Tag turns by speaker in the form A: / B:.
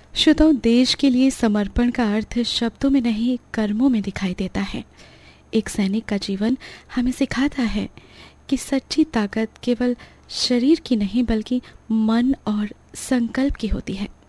A: श्रोताओं, देश के लिए समर्पण का अर्थ शब्दों में नहीं, कर्मों में दिखाई देता है। एक सैनिक का जीवन हमें सिखाता है कि सच्ची ताकत केवल शरीर की नहीं बल्कि मन और संकल्प की होती है।